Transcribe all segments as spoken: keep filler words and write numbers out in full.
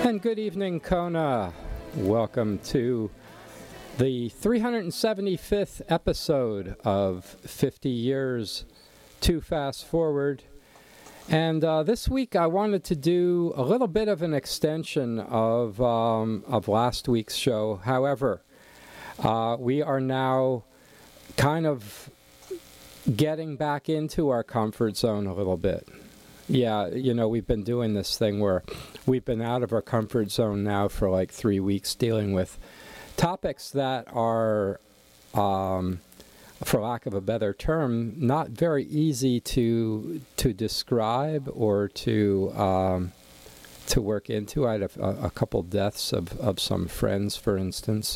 And good evening, Kona. Welcome to the three hundred seventy-fifth episode of fifty Years to Fast Forward. And uh, this week I wanted to do a little bit of an extension of, um, of last week's show. However, uh, we are now kind of getting back into our comfort zone a little bit. Yeah, you know, we've been doing this thing where we've been out of our comfort zone now for like three weeks dealing with topics that are, um, for lack of a better term, not very easy to to describe or to um, to work into. I had a, a couple deaths of, of some friends, for instance.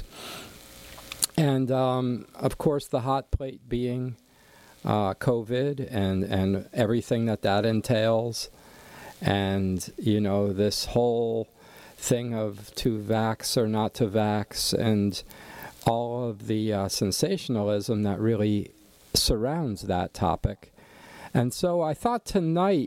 And, um, of course, the hot plate being Uh, COVID and, and everything that that entails. And, you know, this whole thing of to vax or not to vax and all of the uh, sensationalism that really surrounds that topic. And so I thought tonight,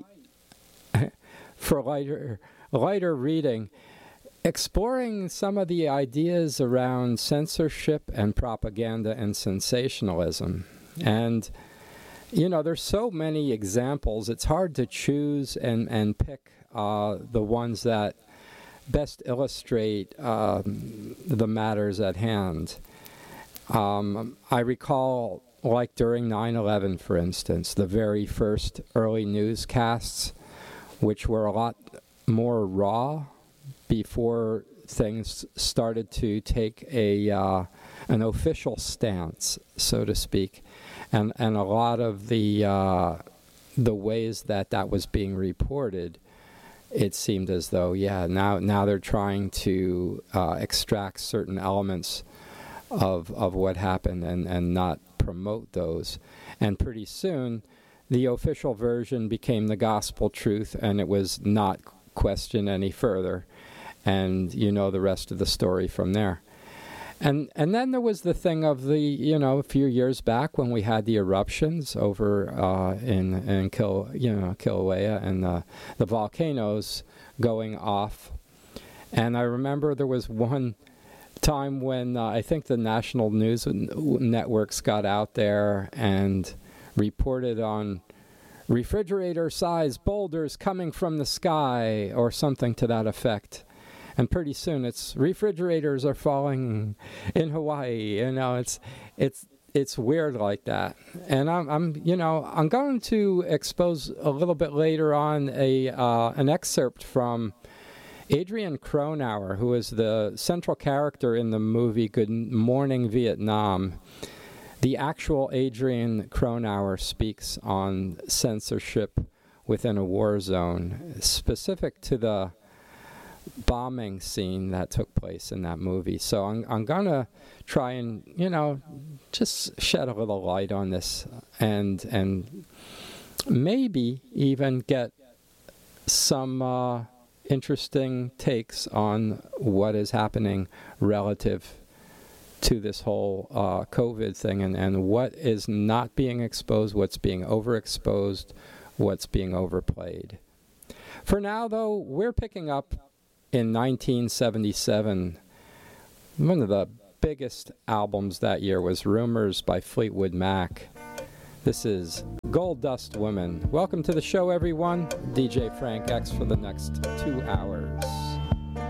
for lighter, lighter reading, exploring some of the ideas around censorship and propaganda and sensationalism. And you know, there's so many examples. It's hard to choose and, and pick uh, the ones that best illustrate um, the matters at hand. Um, I recall, like during nine eleven, for instance, the very first early newscasts, which were a lot more raw before things started to take a uh, an official stance, so to speak. And and a lot of the uh, the ways that that was being reported, it seemed as though, yeah, now now they're trying to uh, extract certain elements of of what happened and, and not promote those. And pretty soon, the official version became the gospel truth, and it was not questioned any further. And you know the rest of the story from there. And and then there was the thing of the, you know, a few years back when we had the eruptions over uh, in in Kil, you know, Kilauea and the, the volcanoes going off. And I remember there was one time when uh, I think the national news networks got out there and reported on refrigerator-sized boulders coming from the sky or something to that effect. And pretty soon, it's refrigerators are falling in Hawaii. You know, it's it's it's weird like that. And I'm I'm you know I'm going to expose a little bit later on a uh, an excerpt from Adrian Cronauer, who is the central character in the movie Good Morning Vietnam. The actual Adrian Cronauer speaks on censorship within a war zone, specific to the bombing scene that took place in that movie. So I'm I'm gonna try and, you know, just shed a little light on this and and maybe even get some uh, interesting takes on what is happening relative to this whole uh, COVID thing and, and what is not being exposed, what's being overexposed, what's being overplayed. For now, though, we're picking up in nineteen seventy-seven, one of the biggest albums that year was Rumors by Fleetwood Mac. This is Gold Dust Woman. Welcome to the show, everyone. D J Frank X for the next two hours.